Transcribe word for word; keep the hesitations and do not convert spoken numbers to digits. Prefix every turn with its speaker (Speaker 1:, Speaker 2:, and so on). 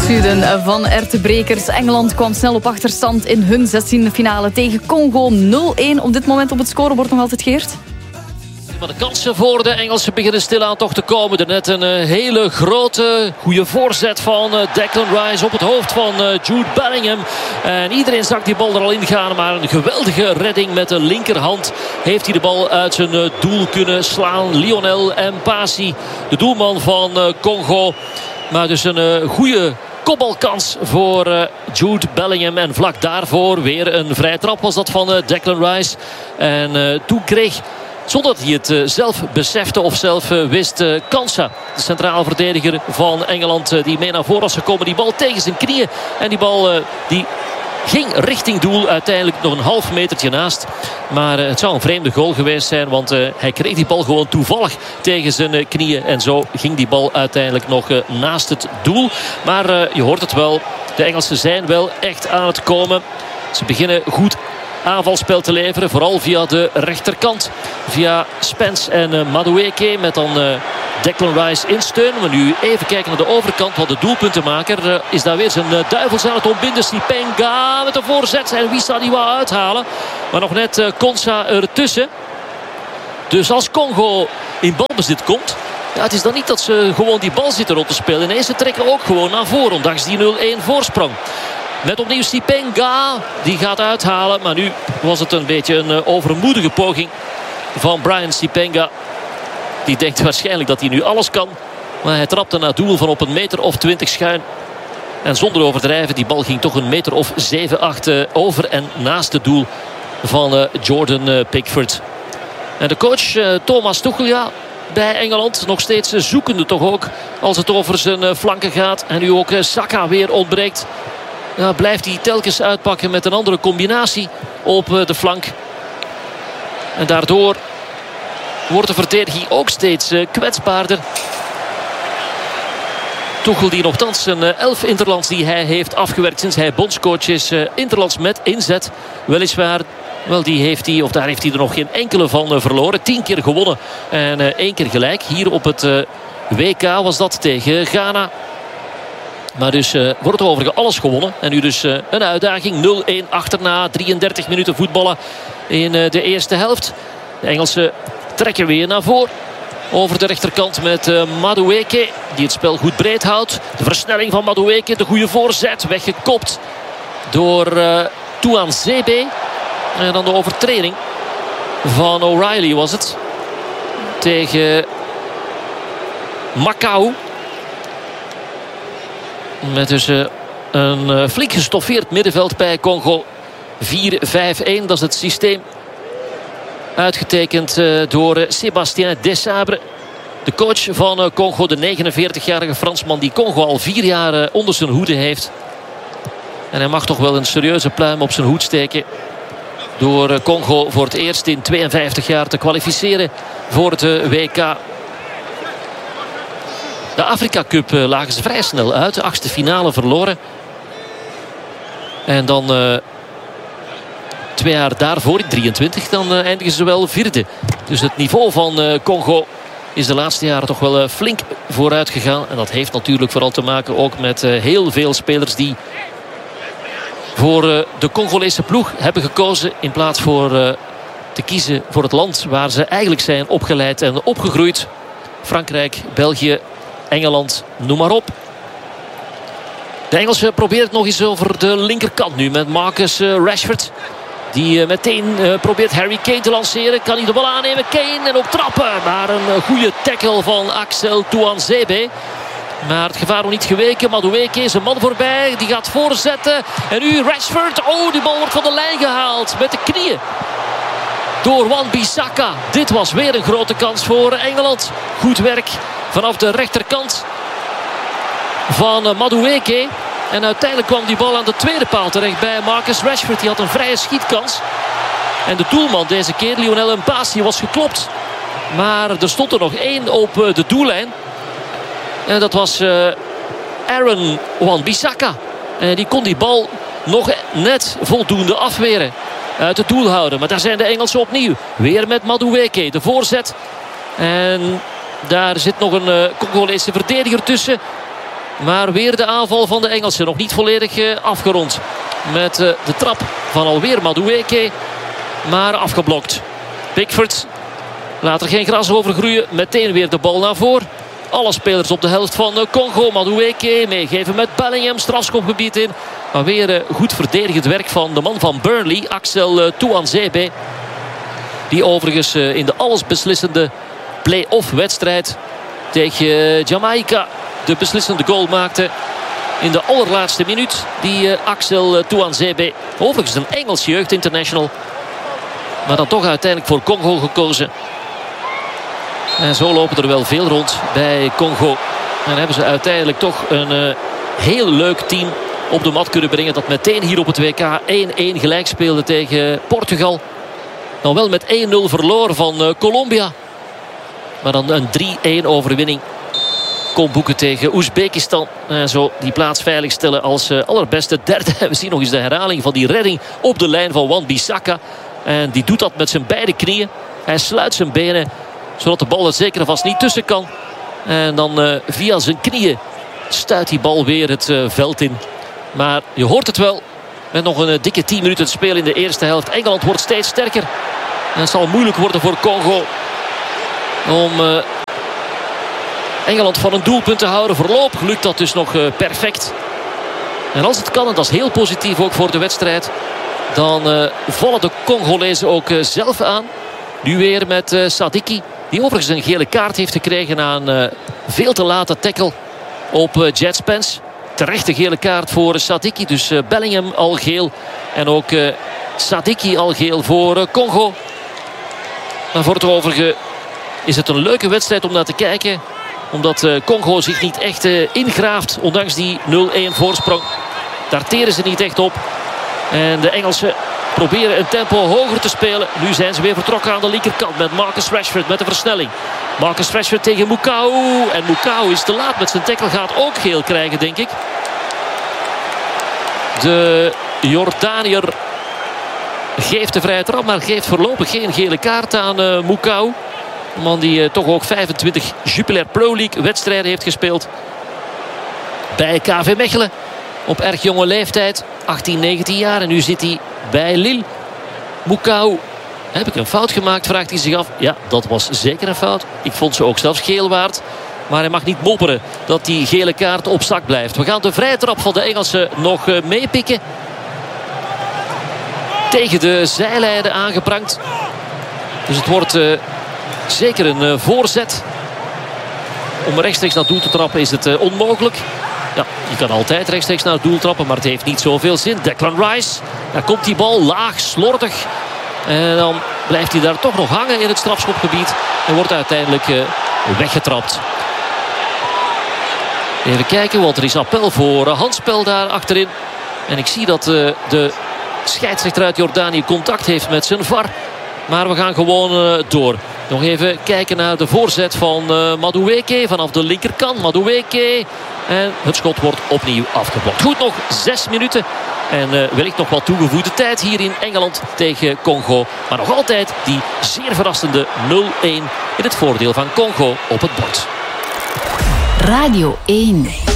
Speaker 1: Zuiden van Ertebrekers. Engeland kwam snel op achterstand in hun zestiende finale tegen Congo. nul-een op dit moment op het scorebord nog altijd, Geert.
Speaker 2: Maar de kansen voor de Engelsen beginnen stilaan toch te komen. Er net een uh, hele grote, goede voorzet van uh, Declan Rice op het hoofd van uh, Jude Bellingham. En iedereen zag die bal er al in gaan. Maar een geweldige redding met de linkerhand heeft hij de bal uit zijn uh, doel kunnen slaan. Lionel Mpasi, de doelman van uh, Congo. Maar dus een uh, goede kopbalkans voor uh, Jude Bellingham. En vlak daarvoor weer een vrije trap was dat van uh, Declan Rice. En uh, toen kreeg, zonder dat hij het uh, zelf besefte of zelf uh, wist, uh, Kansa, de centraal verdediger van Engeland, uh, die mee naar voren was gekomen, die bal tegen zijn knieën. En die bal uh, die ging richting doel, uiteindelijk nog een half metertje naast. Maar uh, het zou een vreemde goal geweest zijn, want uh, hij kreeg die bal gewoon toevallig tegen zijn uh, knieën. En zo ging die bal uiteindelijk nog uh, naast het doel. Maar uh, je hoort het wel, de Engelsen zijn wel echt aan het komen. Ze beginnen goed aanvalspel te leveren, vooral via de rechterkant. Via Spence en uh, Madueke met dan uh, Declan Rice in steun. Maar nu even kijken naar de overkant, want de doelpuntenmaker uh, is daar weer zijn uh, duivels aan het ontbinden. Sipenga met de voorzet. En wie zou die wel uithalen? Maar nog net uh, Konsa ertussen. Dus als Congo in balbezit komt, ja, het is dan niet dat ze gewoon die bal zitten rond te spelen. Nee, ze trekken ook gewoon naar voren, ondanks die nul-een voorsprong. Met opnieuw Sipenga, die gaat uithalen. Maar nu was het een beetje een uh, overmoedige poging van Brian Sipenga. Die denkt waarschijnlijk dat hij nu alles kan. Maar hij trapte naar doel van op een meter of twintig schuin. En zonder overdrijven, die bal ging toch een meter of zeven, acht uh, over en naast het doel van uh, Jordan uh, Pickford. En de coach uh, Thomas Tuchel, ja, bij Engeland nog steeds uh, zoekende toch ook als het over zijn uh, flanken gaat. En nu ook uh, Saka weer ontbreekt. Ja, blijft hij telkens uitpakken met een andere combinatie op uh, de flank. En daardoor wordt de verdediging ook steeds uh, kwetsbaarder. Tuchel die nogthans een uh, elf interlands die hij heeft afgewerkt sinds hij bondscoach is. Uh, interlands met inzet. Weliswaar, wel die heeft hij, of daar heeft hij er nog geen enkele van uh, verloren. Tien keer gewonnen en uh, één keer gelijk. Hier op het uh, W K was dat tegen Ghana. Maar dus uh, wordt er overigens alles gewonnen. En nu dus uh, een uitdaging. nul-een achterna. drieëndertig minuten voetballen in uh, de eerste helft. De Engelsen trekken weer naar voren. Over de rechterkant met uh, Madueke. Die het spel goed breed houdt. De versnelling van Madueke. De goede voorzet. Weggekopt door uh, Tuanzebe. En dan de overtreding van O'Reilly was het. Tegen Macau. Met dus uh, een uh, flink gestoffeerd middenveld bij Congo. vier vijf-een, dat is het systeem. Uitgetekend uh, door uh, Sébastien Desabre. De coach van uh, Congo, de negenenveertigjarige Fransman die Congo al vier jaar uh, onder zijn hoede heeft. En hij mag toch wel een serieuze pluim op zijn hoed steken. Door uh, Congo voor het eerst in tweeënvijftig jaar te kwalificeren voor het uh, W K. De Afrika Cup uh, lagen ze vrij snel uit. De achtste finale verloren. En dan uh, twee jaar daarvoor, in drieëntwintig, dan uh, eindigen ze wel vierde. Dus het niveau van uh, Congo is de laatste jaren toch wel uh, flink vooruit gegaan. En dat heeft natuurlijk vooral te maken ook met uh, heel veel spelers die voor uh, de Congolese ploeg hebben gekozen. In plaats voor uh, te kiezen voor het land waar ze eigenlijk zijn opgeleid en opgegroeid. Frankrijk, België, Engeland, noem maar op. De Engelsen proberen het nog eens over de linkerkant nu met Marcus uh, Rashford. Die uh, meteen uh, probeert Harry Kane te lanceren. Kan hij de bal aannemen? Kane en op trappen. Maar een uh, goede tackle van Axel Tuanzebe. Maar het gevaar nog niet geweken. Madueke is een man voorbij. Die gaat voorzetten. En nu Rashford. Oh, die bal wordt van de lijn gehaald. Met de knieën. Door Wan-Bissaka. Dit was weer een grote kans voor Engeland. Goed werk vanaf de rechterkant van uh, Madueke. En uiteindelijk kwam die bal aan de tweede paal terecht bij Marcus Rashford. Die had een vrije schietkans. En de doelman deze keer, Lionel Mpasi, was geklopt. Maar er stond er nog één op uh, de doellijn. En dat was uh, Aaron Wan-Bissaka. En die kon die bal nog net voldoende afweren. Uit het doel houden. Maar daar zijn de Engelsen opnieuw. Weer met Madueke. De voorzet. En daar zit nog een uh, Congolese verdediger tussen. Maar weer de aanval van de Engelsen. Nog niet volledig uh, afgerond. Met uh, de trap van alweer Madueke. Maar afgeblokt. Pickford laat er geen gras over groeien. Meteen weer de bal naar voren. Alle spelers op de helft van uh, Congo. Madueke meegeven met Bellingham. Strafschopgebied in. Maar weer uh, goed verdedigend werk van de man van Burnley. Axel uh, Tuanzebe. Die overigens uh, in de allesbeslissende play-off wedstrijd tegen uh, Jamaica de beslissende goal maakte. In de allerlaatste minuut. Die uh, Axel uh, Tuanzebe. Overigens een Engels jeugdinternational. Maar dan toch uiteindelijk voor Congo gekozen. En zo lopen er wel veel rond bij Congo. En hebben ze uiteindelijk toch een uh, heel leuk team op de mat kunnen brengen. Dat meteen hier op het W K één-één gelijk speelde tegen Portugal. Dan wel met één nul verloren van uh, Colombia. Maar dan een drie-één overwinning kon boeken tegen Oezbekistan. En zo die plaats veiligstellen als uh, allerbeste derde. We zien nog eens de herhaling van die redding op de lijn van Wan-Bissaka. En die doet dat met zijn beide knieën. Hij sluit zijn benen, zodat de bal er zeker en vast niet tussen kan. En dan uh, via zijn knieën stuit die bal weer het uh, veld in. Maar je hoort het wel. Met nog een uh, dikke tien minuten te spelen in de eerste helft. Engeland wordt steeds sterker. En het zal moeilijk worden voor Congo om uh, Engeland van een doelpunt te houden. Voorlopig lukt dat dus nog uh, perfect. En als het kan, en dat is heel positief ook voor de wedstrijd, dan uh, vallen de Congolezen ook uh, zelf aan. Nu weer met uh, Sadiki. Die overigens een gele kaart heeft gekregen na een uh, veel te late tackle op uh, Jet Spence. Terechte gele kaart voor uh, Sadiki. Dus uh, Bellingham al geel. En ook uh, Sadiki al geel voor uh, Congo. Maar voor het overige is het een leuke wedstrijd om naar te kijken. Omdat uh, Congo zich niet echt uh, ingraaft. Ondanks die nul-één voorsprong. Daar teren ze niet echt op. En de Engelsen proberen een tempo hoger te spelen. Nu zijn ze weer vertrokken aan de linkerkant met Marcus Rashford met de versnelling. Marcus Rashford tegen Mukau. En Mukau is te laat met zijn tackle. Gaat ook geel krijgen, denk ik. De Jordaniër geeft de vrije trap, maar geeft voorlopig geen gele kaart aan uh, Mukau. Een man die uh, toch ook vijfentwintig Jupiler Pro League wedstrijden heeft gespeeld. Bij K V Mechelen. Op erg jonge leeftijd. achttien, negentien jaar. En nu zit hij bij Lille. Mukau. Heb ik een fout gemaakt? Vraagt hij zich af. Ja, dat was zeker een fout. Ik vond ze ook zelfs geel waard. Maar hij mag niet mopperen dat die gele kaart op zak blijft. We gaan de vrije trap van de Engelsen nog uh, meepikken. Tegen de zijlijnen aangeprangd. Dus het wordt uh, zeker een uh, voorzet. Om rechtstreeks naar het doel te trappen is het uh, onmogelijk. Ja, je kan altijd rechtstreeks naar het doel trappen, maar het heeft niet zoveel zin. Declan Rice, daar komt die bal laag, slordig. En dan blijft hij daar toch nog hangen in het strafschopgebied. En wordt uiteindelijk uh, weggetrapt. Even kijken, want er is appel voor uh, handspel daar achterin. En ik zie dat uh, de scheidsrechter uit Jordanië contact heeft met zijn V A R. Maar we gaan gewoon uh, door. Nog even kijken naar de voorzet van uh, Madueke vanaf de linkerkant. Madueke. En het schot wordt opnieuw afgeblokt. Goed, nog zes minuten. En uh, wellicht nog wat toegevoegde tijd hier in Engeland tegen Congo. Maar nog altijd die zeer verrassende nul-één in het voordeel van Congo op het bord.
Speaker 3: Radio één.